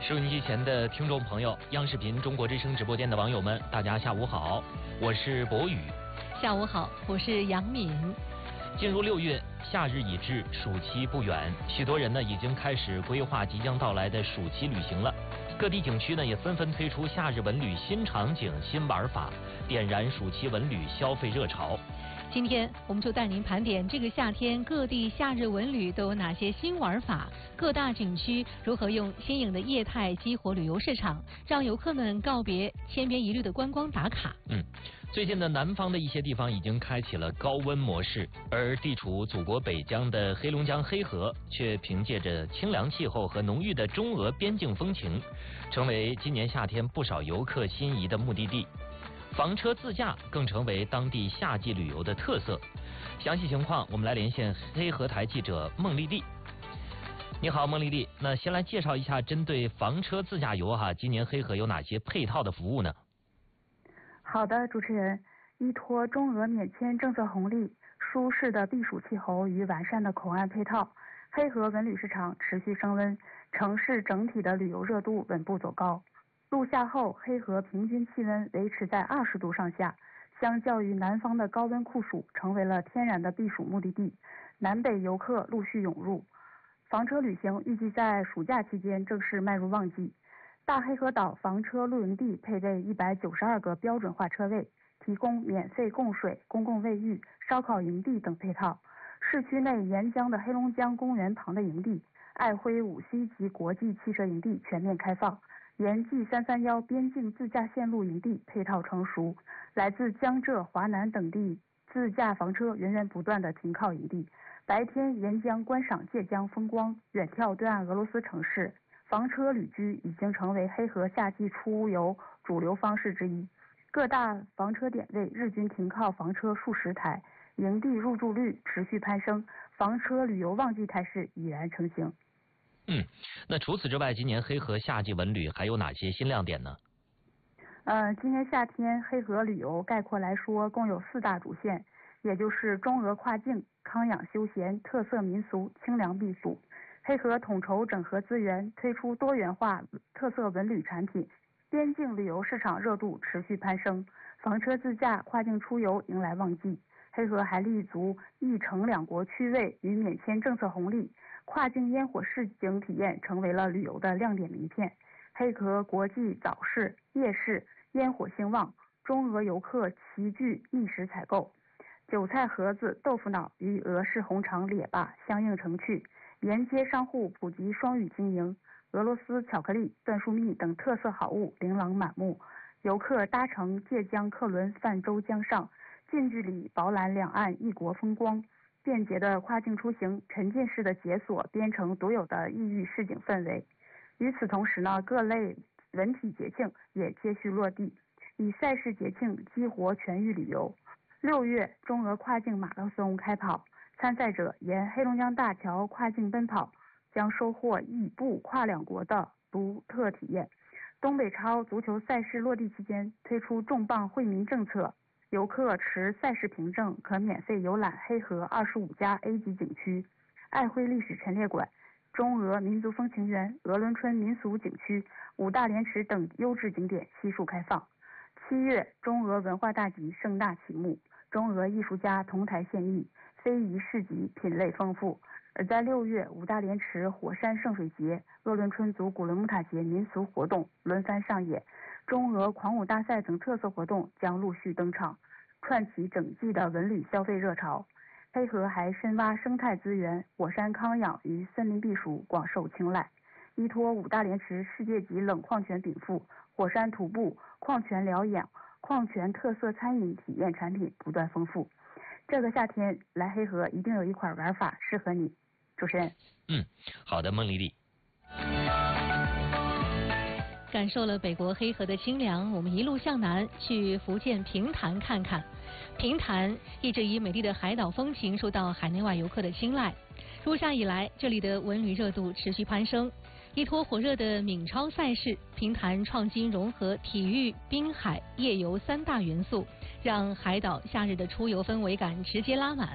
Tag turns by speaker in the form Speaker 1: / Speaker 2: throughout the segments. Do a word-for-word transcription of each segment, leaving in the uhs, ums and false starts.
Speaker 1: 收音机前的听众朋友，央视频中国之声直播间的网友们，大家下午好，我是博宇。
Speaker 2: 下午好，我是杨敏。
Speaker 1: 进入六月，夏日已至，暑期不远，许多人呢已经开始规划即将到来的暑期旅行了。各地景区呢也纷纷推出夏日文旅新场景、新玩法，点燃暑期文旅消费热潮。
Speaker 2: 今天我们就带您盘点这个夏天各地夏日文旅都有哪些新玩法，各大景区如何用新颖的业态激活旅游市场，让游客们告别千篇一律的观光打卡。
Speaker 1: 嗯，最近呢，南方的一些地方已经开启了高温模式，而地处祖国北疆的黑龙江黑河却凭借着清凉气候和浓郁的中俄边境风情，成为今年夏天不少游客心仪的目的地。房车自驾更成为当地夏季旅游的特色。详细情况，我们来连线黑河台记者孟丽丽。你好，孟丽丽。那先来介绍一下针对房车自驾游哈，今年黑河有哪些配套的服务呢？
Speaker 3: 好的，主持人，依托中俄免签政策红利、舒适的避暑气候与完善的口岸配套，黑河文旅市场持续升温，城市整体的旅游热度稳步走高。入夏后，黑河平均气温维持在二十度上下，相较于南方的高温酷暑，成为了天然的避暑目的地。南北游客陆续涌入，房车旅行预计在暑假期间正式迈入旺季。大黑河岛房车露营地配备一百九十二个标准化车位，提供免费供水、公共卫浴、烧烤营地等配套。市区内沿江的黑龙江公园旁的营地、爱辉五 C 级国际汽车营地全面开放。沿 G 三三一边境自驾线路营地配套成熟，来自江浙、华南等地自驾房车源源不断的停靠营地。白天沿江观赏界江风光，远眺对岸俄罗斯城市。房车旅居已经成为黑河夏季出游主流方式之一。各大房车点位日均停靠房车数十台，营地入住率持续攀升，房车旅游旺季态势已然成型。
Speaker 1: 嗯，那除此之外，今年黑河夏季文旅还有哪些新亮点呢？
Speaker 3: 呃，今年夏天黑河旅游概括来说共有四大主线，也就是中俄跨境、康养休闲、特色民俗、清凉避暑。黑河统筹整合资源，推出多元化特色文旅产品，边境旅游市场热度持续攀升，房车自驾、跨境出游迎来旺季。黑河还立足一城两国区位与免签政策红利，跨境烟火市景体验成为了旅游的亮点名片。黑河国际早市、夜市烟火兴旺，中俄游客齐聚觅食采购。韭菜盒子、豆腐脑与俄式红肠列巴相映成趣，沿街商户普及双语经营，俄罗斯巧克力、椴树蜜等特色好物琳琅满目。游客搭乘界江客轮泛舟江上，近距离饱览两岸异国风光。便捷的跨境出行，沉浸式的解锁边城独有的异域市井氛围。与此同时呢，各类文体节庆也接续落地，以赛事节庆激活全域旅游。六月，中俄跨境马拉松开跑，参赛者沿黑龙江大桥跨境奔跑，将收获异步跨两国的独特体验。东北超足球赛事落地期间，推出重磅惠民政策。游客持赛事凭证可免费游览黑河二十五家 A 级景区，爱辉历史陈列馆、中俄民族风情园、鹅伦春民俗景区、五大连池等优质景点悉数开放。七月，中俄文化大集盛大启幕，中俄艺术家同台献艺，非遗市集品类丰富。而在六月，五大连池火山圣水节、鄂伦春族古伦木塔节民俗活动轮番上演，中俄狂舞大赛等特色活动将陆续登场，串起整季的文旅消费热潮。黑河还深挖生态资源，火山康养与森林避暑广受青睐。依托五大连池世界级冷矿泉禀赋，火山徒步、矿泉疗养、矿泉特色餐饮体验产品不断丰富。这个夏天来黑河一定有一款玩法适合你。主持人，
Speaker 1: 嗯，好的，孟丽丽。
Speaker 2: 感受了北国黑河的清凉，我们一路向南去福建平潭看看。平潭一直以美丽的海岛风情受到海内外游客的青睐。入夏以来，这里的文旅热度持续攀升。依托火热的闽超赛事，平潭创新融合体育、滨海、夜游三大元素，让海岛夏日的出游氛围感直接拉满。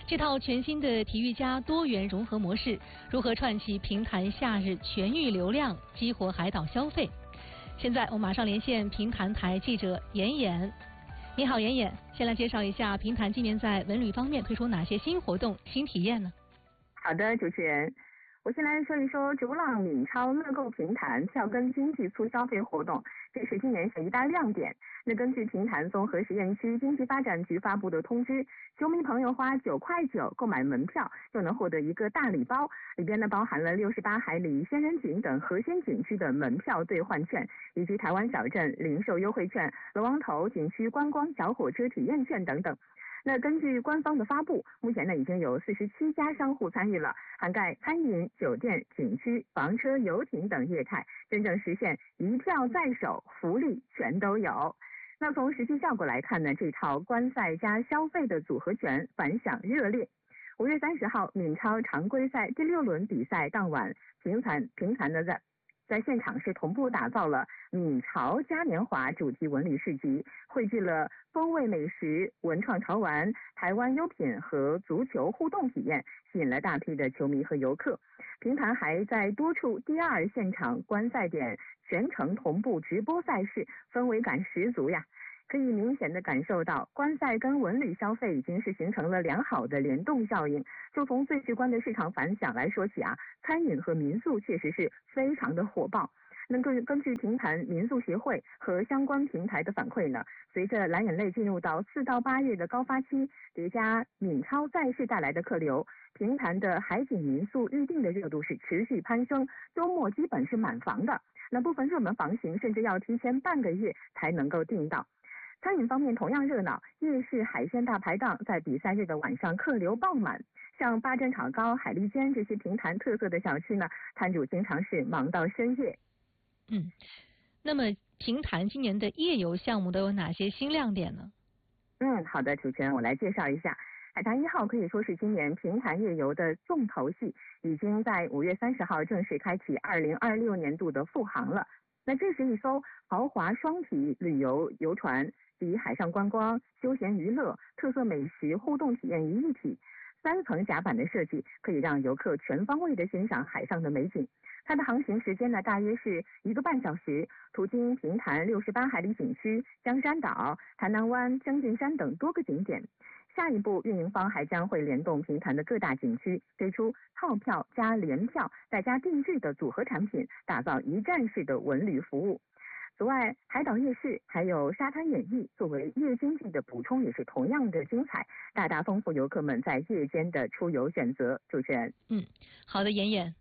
Speaker 2: 这套全新的体育加多元融合模式，如何串起平潭夏日全域流量，激活海岛消费？现在我马上连线平潭台记者严严。你好，严严，先来介绍一下平潭今年在文旅方面推出哪些新活动、新体验呢？
Speaker 4: 好的，主持人。我先来说一说逐浪闽超乐购平潭票根经济促消费活动，这是今年的一大亮点。那根据平潭综合实验区经济发展局发布的通知，球迷朋友花九块九购买门票，就能获得一个大礼包，里边呢包含了六十八海里仙人井等核心景区的门票兑换券，以及台湾小镇零售优惠券、龙王头景区观光小火车体验券等等。那根据官方的发布，目前呢已经有四十七家商户参与了，涵盖餐饮、酒店、景区、房车、游艇等业态，真正实现一票在手，福利全都有。那从实际效果来看呢，这套观赛加消费的组合拳反响热烈。五月三十号，闽超常规赛第六轮比赛当晚，平潭平潭呢在在现场是同步打造了闽潮嘉年华主题文旅市集，汇聚了风味美食、文创潮玩、台湾优品和足球互动体验，吸引了大批的球迷和游客。平潭还在多处第二现场观赛点全程同步直播赛事，氛围感十足呀！可以明显的感受到，观赛跟文旅消费已经是形成了良好的联动效应。就从最直观的市场反响来说起啊，餐饮和民宿确实是非常的火爆。那根根据平潭民宿协会和相关平台的反馈呢，随着蓝眼泪进入到四到八月的高发期，叠加闽超赛事带来的客流，平潭的海景民宿预订的热度是持续攀升，周末基本是满房的。那部分热门房型甚至要提前半个月才能够订到。餐饮方面同样热闹，夜市海鲜大排档在比赛日的晚上客流爆满，像八珍炒糕、海蛎煎这些平潭特色的小吃呢，摊主经常是忙到深夜。
Speaker 2: 嗯，那么平潭今年的夜游项目都有哪些新亮点呢？
Speaker 4: 嗯，好的，主持人，我来介绍一下。海棠一号可以说是今年平潭夜游的重头戏，已经在五月三十号正式开启二零二六年度的复航了。那这是一艘豪华双体旅游游船，集海上观光、休闲娱乐、特色美食、互动体验于一体。三层甲板的设计可以让游客全方位的欣赏海上的美景。它的航行时间呢，大约是一个半小时，途经平潭六十八海里景区、江山岛、潭南湾、将军山等多个景点。下一步，运营方还将会联动平潭的各大景区，推出套票加联票再加定制的组合产品，打造一站式的文旅服务。此外，海岛夜市还有沙滩演艺作为夜经济的补充，也是同样的精彩，大大丰富游客们在夜间的出游选择。主持人，
Speaker 2: 嗯，好的，妍妍。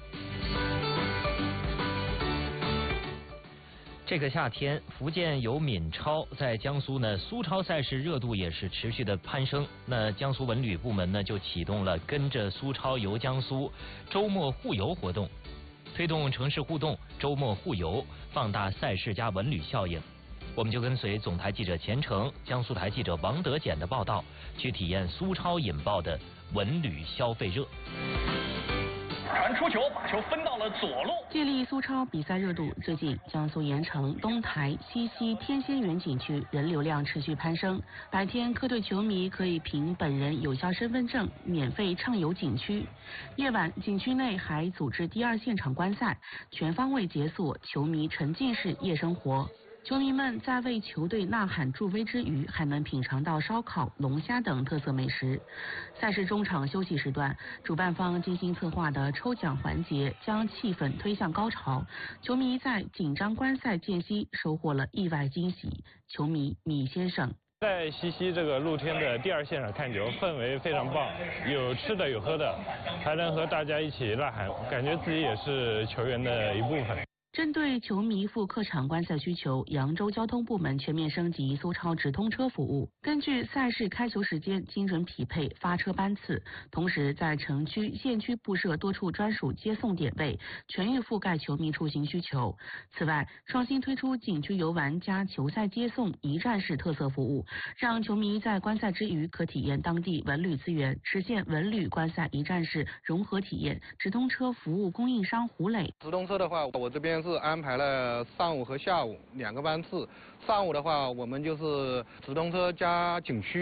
Speaker 1: 这个夏天，福建有闽超，在江苏呢，苏超赛事热度也是持续的攀升。那江苏文旅部门呢，就启动了跟着苏超游江苏周末互游活动，推动城市互动、周末互游，放大赛事加文旅效应。我们就跟随总台记者钱程、江苏台记者王德简的报道，去体验苏超引爆的文旅消费热。
Speaker 5: 传出球，把球分到了左路。
Speaker 6: 借力苏超比赛热度，最近江苏盐城、东台、西溪、天仙园景区人流量持续攀升。白天客队球迷可以凭本人有效身份证免费畅游景区，夜晚景区内还组织第二现场观赛，全方位解锁球迷沉浸式夜生活。球迷们在为球队呐喊助威之余，还能品尝到烧烤、龙虾等特色美食。赛事中场休息时段，主办方精心策划的抽奖环节将气氛推向高潮，球迷在紧张观赛间隙收获了意外惊喜。球迷米先生。
Speaker 7: 在西溪这个露天的第二现场看球，氛围非常棒，有吃的有喝的，还能和大家一起呐喊，感觉自己也是球员的一部分。
Speaker 6: 针对球迷赴客场观赛需求，扬州交通部门全面升级苏超直通车服务，根据赛事开球时间精准匹配发车班次，同时在城区、县区布设多处专属接送点位，全域覆盖球迷出行需求。此外，创新推出景区游玩加球赛接送一站式特色服务，让球迷在观赛之余可体验当地文旅资源，实现文旅观赛一站式融合体验。直通车服务供应商胡磊，
Speaker 8: 直通车的话，我这边是安排了上午和下午两个班次。上午的话，我们就是直通车加景区，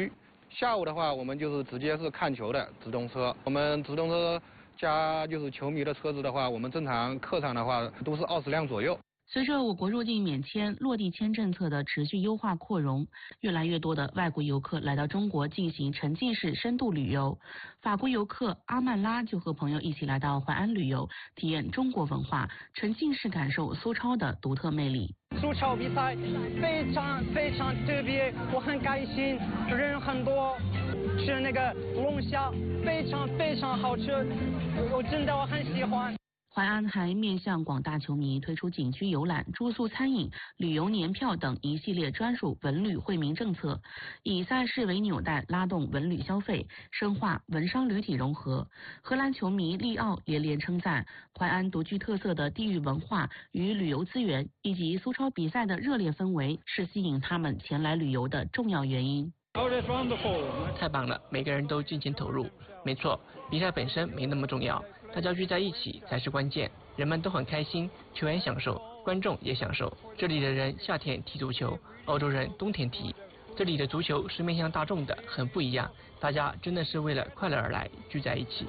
Speaker 8: 下午的话，我们就是直接是看球的直通车。我们直通车加就是球迷的车子的话，我们正常客场的话都是二十辆左右。
Speaker 6: 随着我国入境免签、落地签政策的持续优化扩容，越来越多的外国游客来到中国进行沉浸式深度旅游。法国游客阿曼拉就和朋友一起来到淮安旅游，体验中国文化，沉浸式感受苏超的独特魅力。
Speaker 9: 足球比赛非常非常特别，我很开心，人很多，吃那个龙虾非常非常好吃，我真的我很喜欢。
Speaker 6: 淮安还面向广大球迷推出景区游览、住宿、餐饮、旅游年票等一系列专属文旅惠民政策，以赛事为纽带，拉动文旅消费，深化文商旅体融合。荷兰球迷利奥连连称赞淮安独具特色的地域文化与旅游资源，以及苏超比赛的热烈氛围，是吸引他们前来旅游的重要原因。
Speaker 10: 太棒了，每个人都尽情投入。没错，比赛本身没那么重要，大家聚在一起才是关键。人们都很开心，球员享受，观众也享受。这里的人夏天踢足球，欧洲人冬天踢。这里的足球是面向大众的，很不一样。大家真的是为了快乐而来，聚在一起。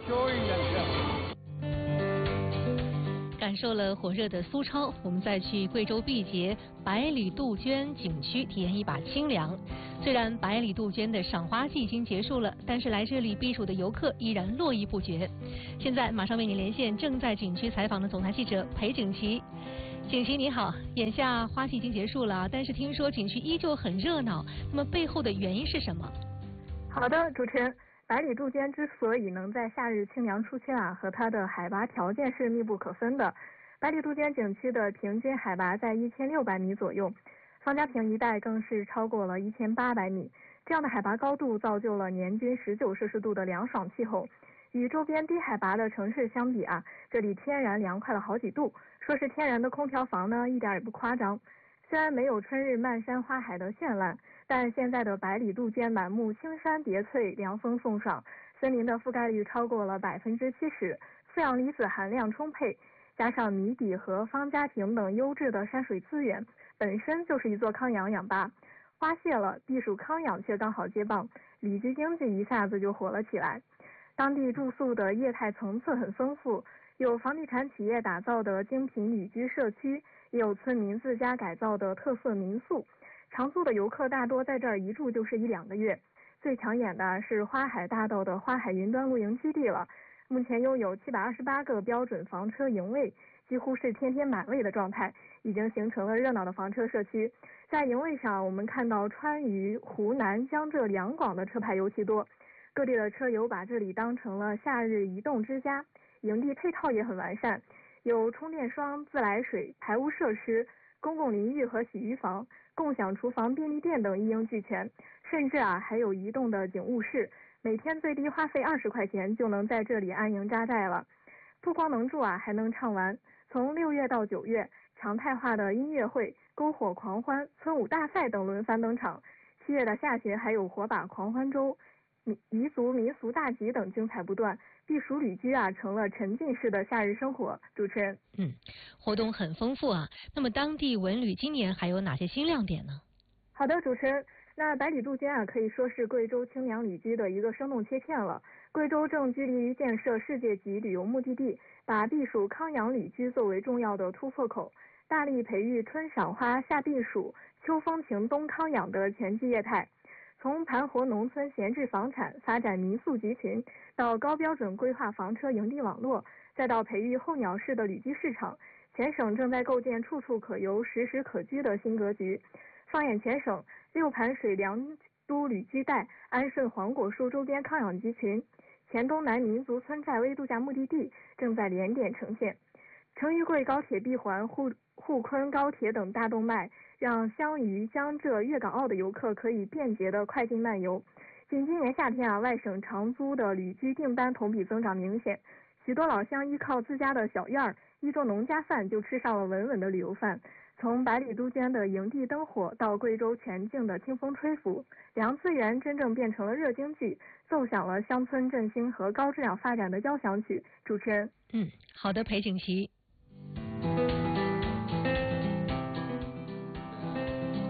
Speaker 2: 感受了火热的苏超，我们再去贵州毕节百里杜鹃景区体验一把清凉。虽然百里杜鹃的赏花季已经结束了，但是来这里避暑的游客依然络绎不绝。现在马上为您连线正在景区采访的总台记者裴景琦。景琦你好，眼下花季已经结束了，但是听说景区依旧很热闹，那么背后的原因是什么？
Speaker 3: 好的，主持人。百里杜鹃之所以能在夏日清凉出圈啊，和它的海拔条件是密不可分的。百里杜鹃景区的平均海拔在一千六百米左右，方家坪一带更是超过了一千八百米。这样的海拔高度造就了年均十九摄氏度的凉爽气候，与周边低海拔的城市相比啊，这里天然凉快了好几度。说是天然的空调房呢，一点也不夸张。虽然没有春日漫山花海的绚烂，但现在的百里杜鹃满目青山叠翠，凉风送爽，森林的覆盖率超过了百分之七十，负氧离子含量充沛，加上谜底和方家坪等优质的山水资源，本身就是一座康养氧吧。花谢了，避暑康养却刚好接棒，旅居经济一下子就火了起来。当地住宿的业态层次很丰富，有房地产企业打造的精品旅居社区，也有村民自家改造的特色民宿。常住的游客大多在这儿一住就是一两个月。最抢眼的是花海大道的花海云端露营基地了，目前拥有七百二十八个标准房车营位，几乎是天天满位的状态，已经形成了热闹的房车社区。在营位上，我们看到川渝、湖南、江浙两广的车牌尤其多，各地的车友把这里当成了夏日移动之家。营地配套也很完善，有充电桩、自来水、排污设施、公共淋浴和洗浴房、共享厨房、便利店等一应俱全，甚至啊还有移动的警务室，每天最低花费二十块钱就能在这里安营扎寨了。不光能住啊，还能畅玩。从六月到九月，常态化的音乐会、篝火狂欢、村舞大赛等轮番登场。七月的下旬还有火把狂欢周、彝族民俗大集等精彩不断。避暑旅居啊，成了沉浸式的夏日生活。主持人，
Speaker 2: 嗯，活动很丰富啊。那么当地文旅今年还有哪些新亮点呢？
Speaker 3: 好的，主持人，那百里杜鹃啊，可以说是贵州清凉旅居的一个生动切片了。贵州正致力于建设世界级旅游目的地，把避暑康养旅居作为重要的突破口，大力培育春赏花、夏避暑、秋风情、冬康养的全季业态。从盘活农村闲置房产、发展民宿集群，到高标准规划房车营地网络，再到培育候鸟式的旅居市场，全省正在构建处处可游、时时可居的新格局。放眼全省，六盘水良都旅居带、安顺黄果树周边康养集群、黔东南民族村寨微度假目的地正在连点呈现。成渝贵高铁闭环、沪沪昆高铁等大动脉，让湘渝、江浙、粤港澳的游客可以便捷的快进慢游。仅今年夏天啊，外省长租的旅居订单同比增长明显，许多老乡依靠自家的小院儿，一桌农家饭就吃上了稳稳的旅游饭。从百里杜鹃的营地灯火到贵州全境的清风吹拂，粮资源真正变成了热京剧，奏响了乡村振兴和高质量发展的交响曲。主持人，
Speaker 2: 嗯，好的，裴景琦。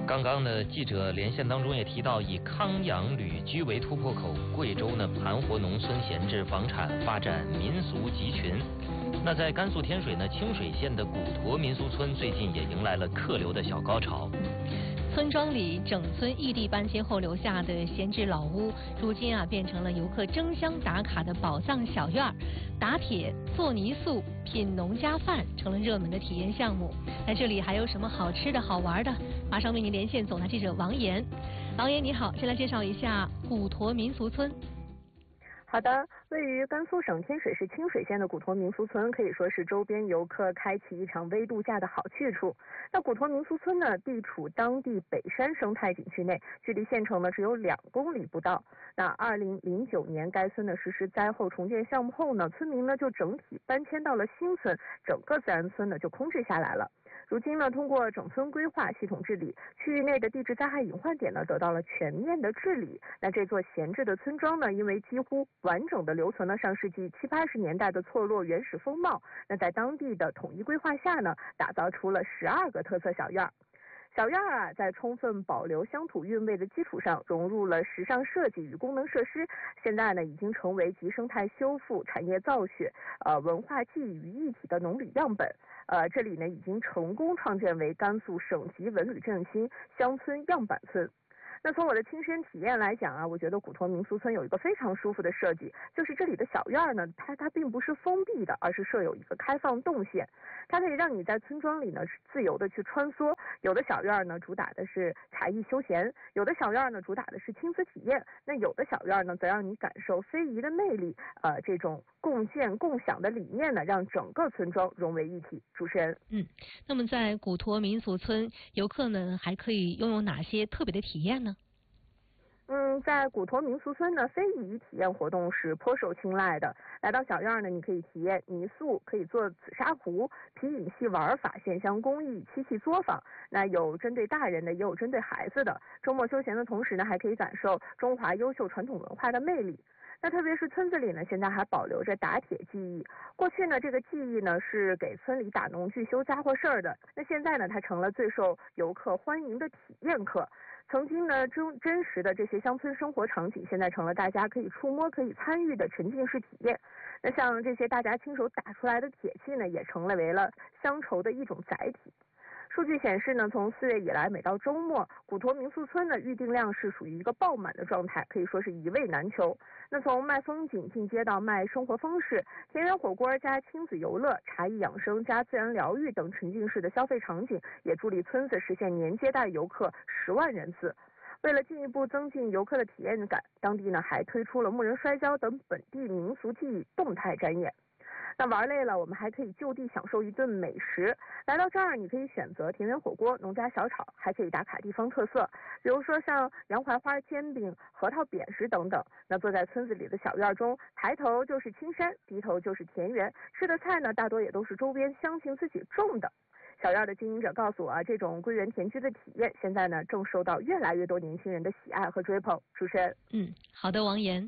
Speaker 1: 刚刚呢，记者连线当中也提到，以康养旅居为突破口，贵州呢盘活农村闲置房产，发展民俗集群。那在甘肃天水呢清水县的古沱民俗村，最近也迎来了客流的小高潮。
Speaker 2: 村庄里整村异地搬迁后留下的闲置老屋，如今啊变成了游客争相打卡的宝藏小院儿。打铁、做泥塑、品农家饭成了热门的体验项目。那这里还有什么好吃的好玩的？马上为您连线总台记者王岩。王岩你好，先来介绍一下古沱民俗村。
Speaker 4: 好的，位于甘肃省天水市清水县的古沱民俗村可以说是周边游客开启一场微度假的好去处。那古沱民俗村呢，地处当地北山生态景区内，距离县城呢只有两公里不到。那二零零九年该村呢实施灾后重建项目后呢，村民呢就整体搬迁到了新村，整个自然村呢就空置下来了。如今呢，通过整村规划系统治理，区域内的地质灾害隐患点呢得到了全面的治理。那这座闲置的村庄呢，因为几乎完整的留存了上世纪七八十年代的错落原始风貌，那在当地的统一规划下呢，打造出了十二个特色小院。小院啊，在充分保留乡土韵味的基础上，融入了时尚设计与功能设施，现在呢，已经成为集生态修复、产业造血、呃文化记忆于一体的农旅样本。呃，这里呢，已经成功创建为甘肃省级文旅振兴乡村样板村。那从我的亲身体验来讲啊，我觉得古沱民俗村有一个非常舒服的设计，就是这里的小院呢，它它并不是封闭的，而是设有一个开放动线，它可以让你在村庄里呢自由的去穿梭。有的小院呢主打的是茶艺休闲，有的小院呢主打的是亲子体验，那有的小院呢则让你感受非遗的魅力。呃，这种共建共享的理念呢，让整个村庄融为一体。主持人，
Speaker 2: 嗯，那么在古沱民俗村，游客们还可以拥有哪些特别的体验呢？
Speaker 4: 嗯，在古沱民俗村呢，非遗体验活动是颇受青睐的。来到小院呢，你可以体验泥塑，可以做紫砂壶、皮影戏玩法、线香工艺、漆器作坊。那有针对大人的，也有针对孩子的。周末休闲的同时呢，还可以感受中华优秀传统文化的魅力。那特别是村子里呢，现在还保留着打铁技艺。过去呢，这个技艺呢是给村里打农具修家伙事儿的。那现在呢，它成了最受游客欢迎的体验课。曾经呢，真真实的这些乡村生活场景，现在成了大家可以触摸、可以参与的沉浸式体验。那像这些大家亲手打出来的铁器呢，也成了为了乡愁的一种载体。数据显示呢，从四月以来，每到周末，古沱民俗村的预订量是属于一个爆满的状态，可以说是一位难求。那从卖风景进阶到卖生活方式，田园火锅加亲子游乐、茶艺养生加自然疗愈等沉浸式的消费场景，也助力村子实现年接待游客十万人次。为了进一步增进游客的体验感，当地呢还推出了木人摔跤等本地民俗技艺动态展演。那玩累了，我们还可以就地享受一顿美食。来到这儿，你可以选择田园火锅、农家小炒，还可以打卡地方特色，比如说像洋槐花煎饼、核桃扁食等等。那坐在村子里的小院中，抬头就是青山，低头就是田园，吃的菜呢，大多也都是周边乡亲自己种的。小院的经营者告诉我啊，这种归园田居的体验，现在呢正受到越来越多年轻人的喜爱和追捧。主持人，
Speaker 2: 嗯，好的，王岩。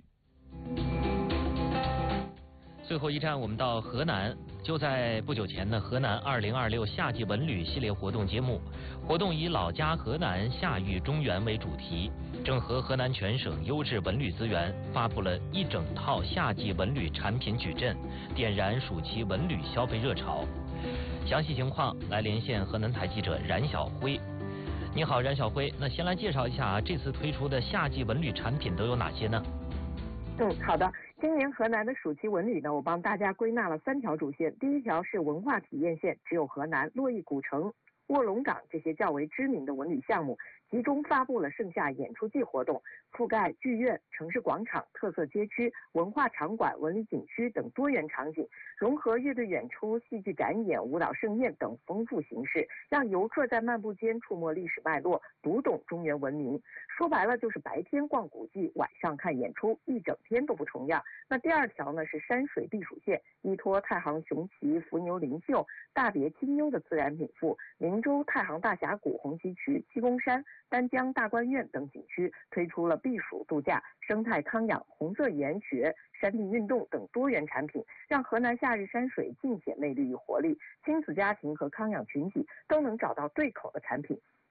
Speaker 1: 最后一站，我们到河南。就在不久前呢，河南二零二六夏季文旅系列活动揭幕。活动以老家河南夏域中原为主题，整合河南全省优质文旅资源，发布了一整套夏季文旅产品矩阵，点燃暑期文旅消费热潮。详细情况来连线河南台记者冉晓辉。你好，冉晓辉。那先来介绍一下啊，这次推出的夏季文旅产品都有哪些呢？
Speaker 4: 嗯，好的。今年河南的暑期文旅呢，我帮大家归纳了三条主线。第一条是文化体验线，只有河南、洛邑古城、卧龙岗这些较为知名的文旅项目，集中发布了盛夏演出季活动，覆盖剧院、城市广场、特色街区、文化场馆、文旅景区等多元场景，融合乐队演出、戏剧展演、舞蹈盛宴等丰富形式，让游客在漫步间触摸历史脉络，读懂中原文明。说白了就是白天逛古迹，晚上看演出，一整天都不重样。那第二条呢是山水避暑线，依托太行雄奇、伏牛灵秀、大别清幽的自然禀赋，灵州太行大峡谷、红旗渠、鸡公山、丹江大观苑等景区推出了避暑度假、生态康养、红色研学、山地运动等多元产品，让河南夏日山水尽显魅力与活力，亲子家庭和康养群体都能找到对口的产品。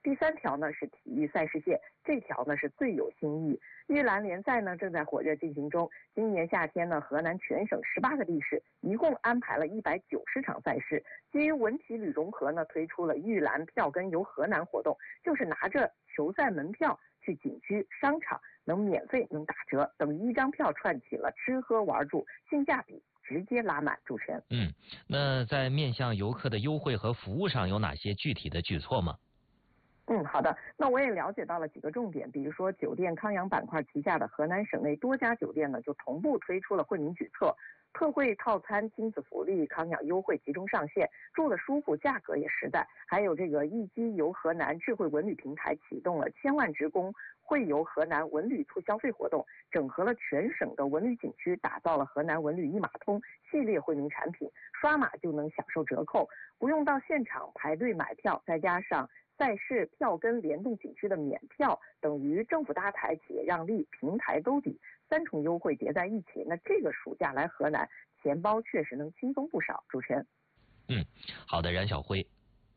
Speaker 11: 第三条呢是体育赛事线，这条呢是最有新意。玉兰联赛呢正在火热进行中。今年夏天呢，河南全省十八个地市一共安排了一百九十场赛事。基于文体旅融合呢，推出了玉兰票根游河南活动，就是拿着球赛门票去景区、商场，能免费能打折，等于一张票串起了吃喝玩住，性价比直接拉满。主持人，
Speaker 1: 嗯，那在面向游客的优惠和服务上有哪些具体的举措吗？
Speaker 11: 嗯，好的。那我也了解到了几个重点，比如说酒店康养板块旗下的河南省内多家酒店呢，就同步推出了惠民举措，特惠套餐、亲子福利、康养优惠集中上线，住的舒服，价格也实在。还有这个易基游河南智慧文旅平台启动了千万职工惠游河南文旅促消费活动，整合了全省的文旅景区，打造了河南文旅一码通系列惠民产品，刷码就能享受折扣，不用到现场排队买票，再加上赛事票根联动景区的免票，等于政府搭台，企业让利，平台兜底，三重优惠叠在一起。那这个暑假来河南，钱包确实能轻松不少。主持人，
Speaker 1: 嗯，好的，冉晓辉。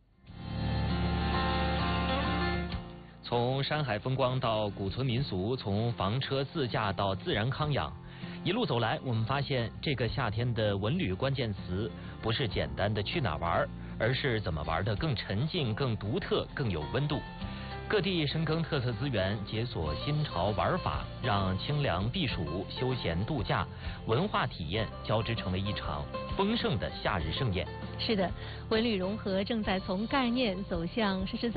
Speaker 1: 从山海风光到古村民俗，从房车自驾到自然康养，一路走来，我们发现这个夏天的文旅关键词不是简单的去哪玩，而是怎么玩得更沉浸、更独特、更有温度。各地深耕特色资源，解锁新潮玩法，让清凉避暑、休闲度假、文化体验交织成为一场丰盛的夏日盛宴。
Speaker 2: 是的，文旅融合正在从概念走向实实在在